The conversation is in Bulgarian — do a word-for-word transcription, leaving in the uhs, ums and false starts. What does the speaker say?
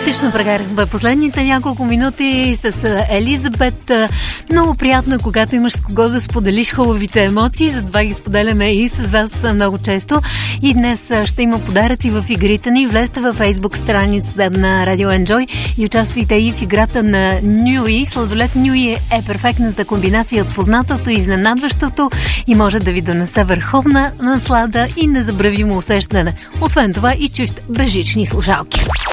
Отлично прекарахме последните няколко минути с Елизабет. Много приятно е, когато имаш с кого да споделиш хубавите емоции, затова ги споделяме и с вас много често. И днес ще има подаръци в игрите ни. Влезте във Facebook страницата на Radio Enjoy и участвайте и в играта на Нюи. Сладолет Нюи е перфектната комбинация от познатото и изненадващото и може да ви донесе върховна наслада и незабравимо усещане. Освен това и чужд безжични слушалки.